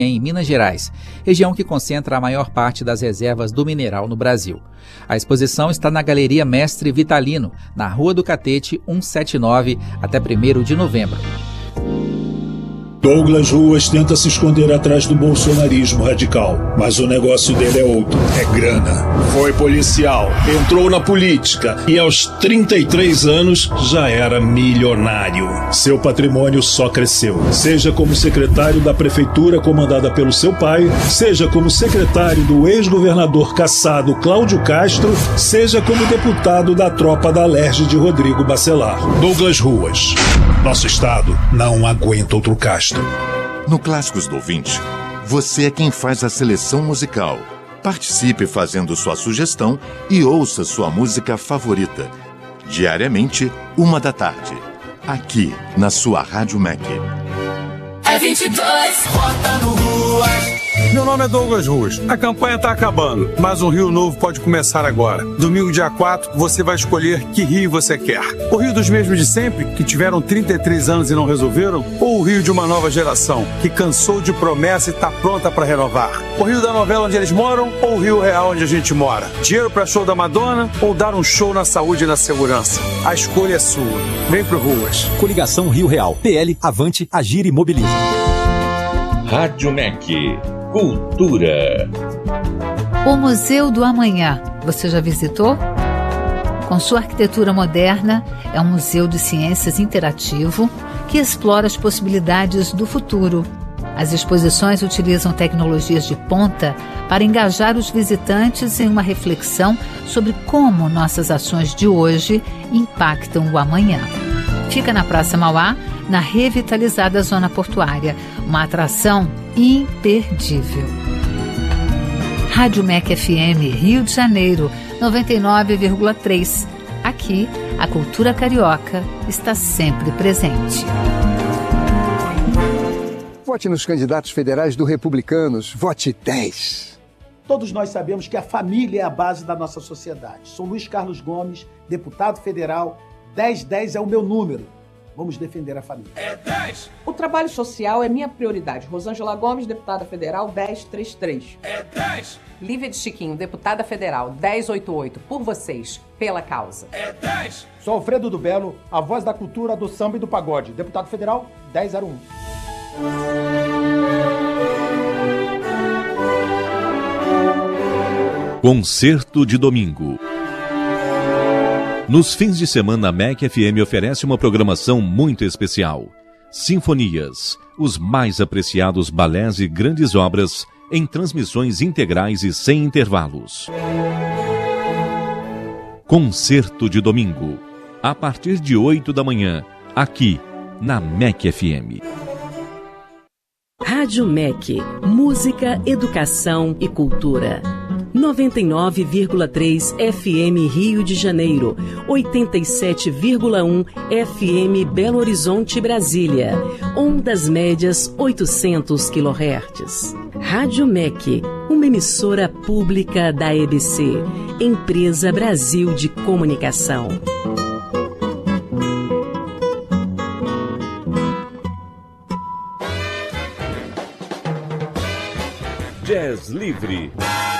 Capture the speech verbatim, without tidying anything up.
em Minas Gerais, região que concentra a maior parte das reservas do mineral no Brasil. A exposição está na Galeria Mestre Vitalino, na Rua do Catete cento e setenta e nove, até primeiro de novembro. Douglas Ruas tenta se esconder atrás do bolsonarismo radical, mas o negócio dele é outro, é grana. Foi policial, entrou na política e aos trinta e três anos já era milionário. Seu patrimônio só cresceu, seja como secretário da prefeitura comandada pelo seu pai, seja como secretário do ex-governador cassado Cláudio Castro, seja como deputado da tropa da Alerj de Rodrigo Bacelar. Douglas Ruas. Nosso estado não aguenta outro Castro. No Clássicos do Ouvinte, você é quem faz a seleção musical. Participe fazendo sua sugestão e ouça sua música favorita. Diariamente, uma da tarde. Aqui, na sua Rádio Mac. É vinte e dois, Rota no Ruas. Meu nome é Douglas Ruas. A campanha está acabando, mas um Rio novo pode começar agora. Domingo, dia quatro, você vai escolher que Rio você quer. O Rio dos mesmos de sempre, que tiveram trinta e três anos e não resolveram? Ou o Rio de uma nova geração, que cansou de promessa e está pronta para renovar? O Rio da novela onde eles moram ou o Rio real onde a gente mora? Dinheiro para show da Madonna ou dar um show na saúde e na segurança? A escolha é sua. Vem pro Ruas. Coligação Rio Real. P L, Avante, Agir e Mobiliza. Rádio Mac. Cultura. O Museu do Amanhã, você já visitou? Com sua arquitetura moderna, é um museu de ciências interativo que explora as possibilidades do futuro. As exposições utilizam tecnologias de ponta para engajar os visitantes em uma reflexão sobre como nossas ações de hoje impactam o amanhã. Fica na Praça Mauá, na revitalizada Zona Portuária, uma atração imperdível. Rádio Mac F M, Rio de Janeiro, noventa e nove vírgula três. Aqui, a cultura carioca está sempre presente. Vote nos candidatos federais do Republicanos. Vote dez. Todos nós sabemos que a família é a base da nossa sociedade. Sou Luiz Carlos Gomes, deputado federal. dez dez é o meu número. Vamos defender a família. É dez! O trabalho social é minha prioridade. Rosângela Gomes, deputada federal, dez trinta e três. É dez! Lívia de Chiquinho, deputada federal, dez oitenta e oito. Por vocês, pela causa. É dez! Sou Alfredo do Belo, a voz da cultura, do samba e do pagode. Deputado federal, dez zero um. Concerto de domingo. Nos fins de semana, a Mac F M oferece uma programação muito especial. Sinfonias, os mais apreciados balés e grandes obras em transmissões integrais e sem intervalos. Concerto de domingo, a partir de oito da manhã, aqui na Mac F M. Rádio Mac, música, educação e cultura. noventa e nove vírgula três F M Rio de Janeiro, oitenta e sete vírgula um F M Belo Horizonte, Brasília, ondas médias oitocentos quilohertz. Rádio Mac, uma emissora pública da E B C, Empresa Brasil de Comunicação. Jazz Livre.